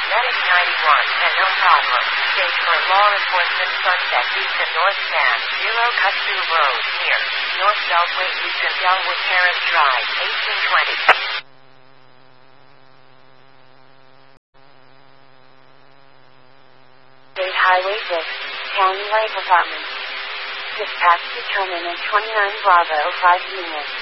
Medic 91, and no problem. Stage for law enforcement Sunset Beacon North San, 0 Kutsu Road, near North Beltway Beacon Delwood Terrace Drive, 1820. State Highway 6, County Light Department. Dispatch determinant 29 Bravo 5 units.